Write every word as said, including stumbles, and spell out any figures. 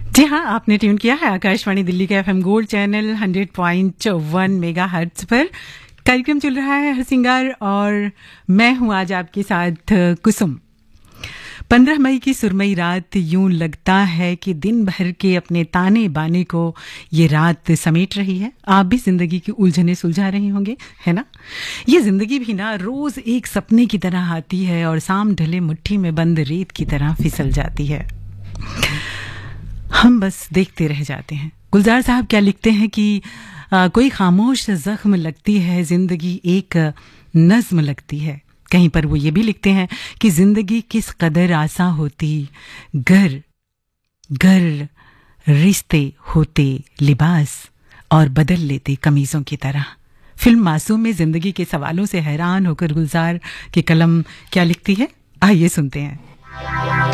जी हाँ, आपने ट्यून किया है आकाशवाणी दिल्ली के FM gold channel hundred point one mega hertz पर। कार्यक्रम चल रहा है हर सिंगार और मैं हूँ आज आपके साथ कुसुम। पंद्रह मई की सुरमई रात, यूं लगता है कि दिन भर के अपने ताने बाने को ये रात समेट रही है। आप भी जिंदगी की उलझने सुलझा रही होंगे, है ना? ये जिंदगी भी ना रोज एक सपने की तरह आती है और साम ढले मुट्ठी में बंद रेत की तरह फिसल जाती है। हम बस देखते रह जाते हैं। गुलजार साहब क्या लिखते हैं कि आ, कोई खामोश जख्म लगती है जिंदगी, एक नज्म लगती है। कहीं पर वो ये भी लिखते हैं कि जिंदगी किस कदर आसा होती, घर घर रिश्ते होते लिबास और बदल लेते कमीजों की तरह। फिल्म मासूम में जिंदगी के सवालों से हैरान होकर गुलजार की कलम क्या लिखती है, आइए सुनते हैं।